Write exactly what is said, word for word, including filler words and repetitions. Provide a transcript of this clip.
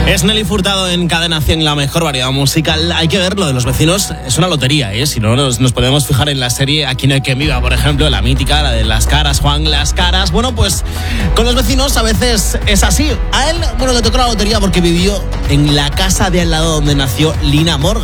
Es Nelly Furtado en Cadena cien, la mejor variedad musical. Hay que ver lo de los vecinos, es una lotería, ¿eh? Si no, nos, nos podemos fijar en la serie Aquí no hay quien viva, por ejemplo, la mítica, la de Las Caras, Juan, Las Caras. Bueno, pues con los vecinos a veces es así. A él, bueno, le tocó la lotería porque vivió en la casa de al lado donde nació Lina Morgan.